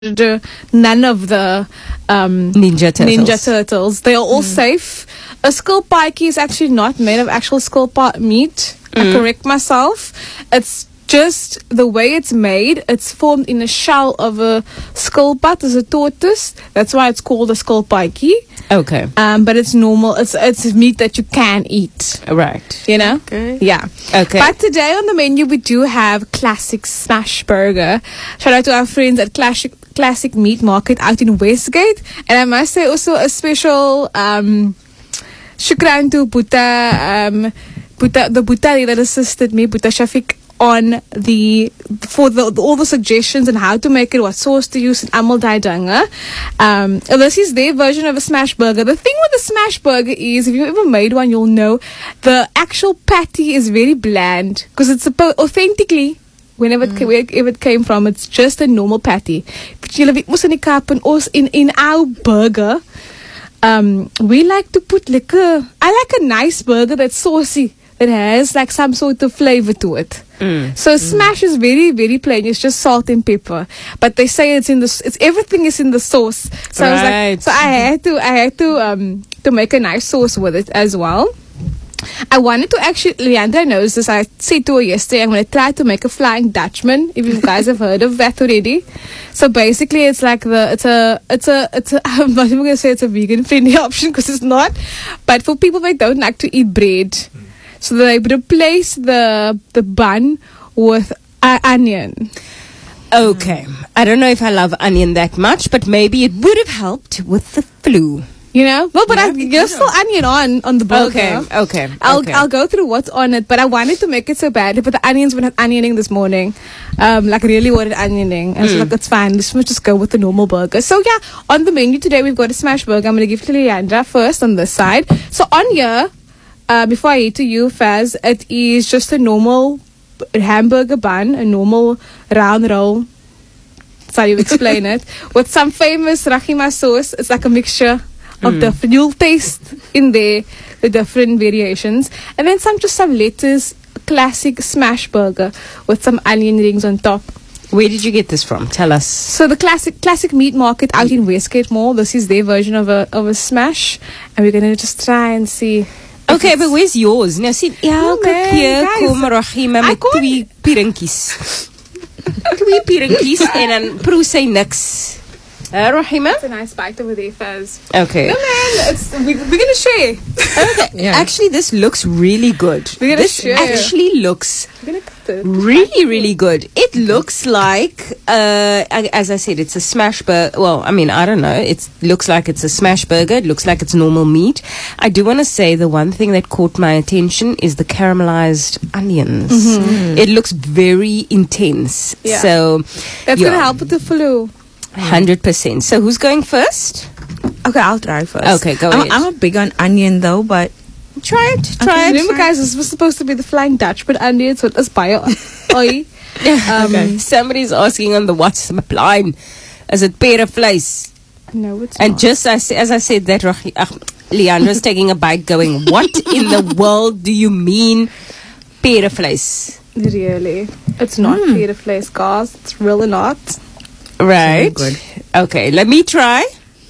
none of the Ninja Turtles. They are all safe. A skilpike is actually not made of actual skilpike meat. I correct myself. It's just the way it's made. It's formed in a shell of a skilpad as a tortoise. That's why it's called a skilpike. Okay. But it's normal. It's meat that you can eat. Right. You know? Okay. Yeah. Okay. But today on the menu we do have classic smash burger. Shout out to our friends at Classic Meat Market out in Westgate. And I must say also a special shukran to Buta that assisted me, Buta Shafiq, on all the suggestions and how to make it, what sauce to use, and Amal Daidanga. This is their version of a smash burger. The thing with a smash burger is, if you've ever made one, you'll know the actual patty is very bland because it's authentically, wherever it came from, it's just a normal patty. But in our burger, we like to put I like a nice burger that's saucy, that has like some sort of flavor to it. So smash is very, very plain. It's just salt and pepper. But they say everything is in the sauce. So I was like, so I had to make a nice sauce with it as well. I wanted to actually, Leandra knows this, I said to her yesterday, I'm going to try to make a Flying Dutchman, if you guys have heard of that already. So basically it's like I'm not even going to say it's a vegan friendly option because it's not, but for people that don't like to eat bread, so they replace the bun with onion. Okay. I don't know if I love onion that much, but maybe it would have helped with the flu. You know? Well, but you're still onion on the burger. Okay. I'll go through what's on it, but I wanted to make it so bad. But the onions were not onioning this morning. Like really wanted onioning. And so like, it's fine. Let's just go with the normal burger. So yeah, on the menu today, we've got a smash burger. I'm going to give to Leandra first on this side. So on here, before I eat to you, Faz, it is just a normal hamburger bun, a normal round roll. That's how you explain it. With some famous Rahima sauce. It's like a mixture of different, you'll taste in there the different variations, and then some lettuce, classic smash burger with some onion rings on top. Where did you get this from? Tell us. So the classic meat market out in Westgate Mall. This is their version of a smash, and we're gonna just try and see. Okay, but where's yours? Nou sien elke keer kom Rahima met twee pierentjies. Twee pierentjies en dan proe sy niks. Rahima? It's a nice bite over there, Faz. Okay. No, man, we're going to share. Okay. Yeah. Actually, this looks really good. We're going to share. This actually looks really, really good. It looks like, as I said, it's a smash burger. Well, I mean, I don't know. It looks like it's a smash burger. It looks like it's normal meat. I do want to say the one thing that caught my attention is the caramelized onions. Mm-hmm. It looks very intense. Yeah. So that's going to help with the flu. 100%. So who's going first? Okay, I'll try first. Okay, go ahead. I'm a big on onion though, but try it. Remember, guys, this was supposed to be the Flying Dutch, but onions with aspire. Okay. Somebody's asking on the WhatsApp line, is it perevleis? No, it's and not. Just as I said that, Leandra's taking a bite going, what in the world do you mean perevleis? Really? It's not perevleis, guys. It's really not. Right. Good. Okay, let me try.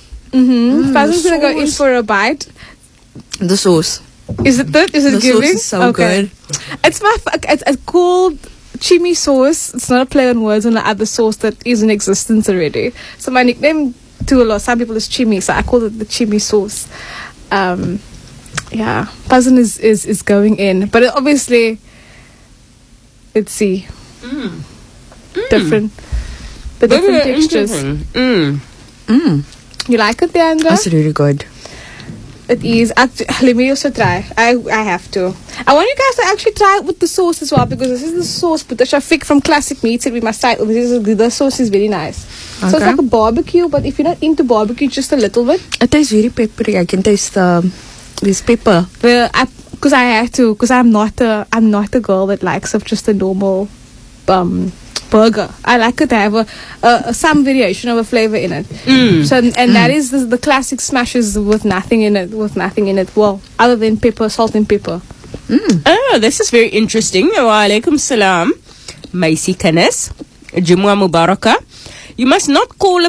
Fazil's gonna go in for a bite. The sauce. Is it good? Is it the giving? Sauce is so good. It's it's called chimi sauce. It's not a play on words on the other sauce that is in existence already. So my nickname to a lot, some people is chimi, so I call it the chimi sauce. Yeah, Fazil is going in, but obviously, let's see, different. The different textures. You like it, Leandra? That's really good. It is. Let me also try. I have to. I want you guys to actually try it with the sauce as well, because this is the sauce Buta Shafiq from Classic Meats that we must try. The sauce is very nice. Okay. So it's like a barbecue, but if you're not into barbecue, just a little bit. It tastes very peppery. I can taste this pepper. Because I have to. Because I'm not a girl that likes of just a normal burger. I like it to have some variation of a flavor in it. So that is the classic smashes with nothing in it. Well, other than pepper, salt and pepper. Oh, this is very interesting. Wa alaikum salam. Maisi Kanes. Jumwa Mubaraka. You must not call a